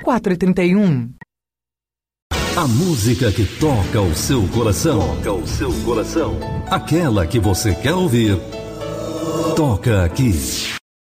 4h31. A música que toca o seu coração. Toca o seu coração. Aquela que você quer ouvir. Toca aqui.